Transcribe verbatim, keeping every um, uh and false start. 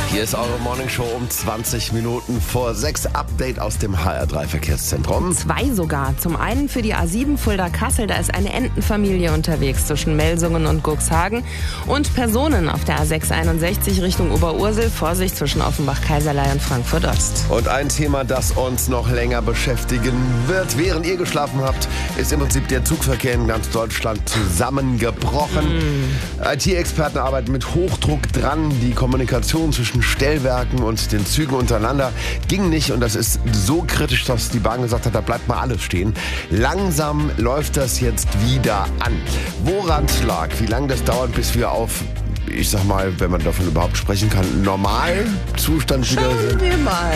Hier ist eure Morningshow um zwanzig Minuten vor sechs. Update aus dem H R drei Verkehrszentrum. Zwei sogar. Zum einen für die A sieben Fulda-Kassel, da ist eine Entenfamilie unterwegs zwischen Melsungen und Cuxhagen. Und Personen auf der A sechs einundsechzig Richtung Oberursel. Vorsicht zwischen Offenbach-Kaiserlei und Frankfurt-Ost. Und ein Thema, das uns noch länger beschäftigen wird. Während ihr geschlafen habt, ist im Prinzip der Zugverkehr in ganz Deutschland zusammengebrochen. Mm. I T-Experten arbeiten mit Hochdruck dran. Die Kommunikation zwischen Stellwerken und den Zügen untereinander ging nicht. Und das ist so kritisch, dass die Bahn gesagt hat, da bleibt mal alles stehen. Langsam läuft das jetzt wieder an. Woran es lag, wie lange das dauert, bis wir auf, ich sag mal, wenn man davon überhaupt sprechen kann, Normalzustand wieder sind. Schauen wir mal.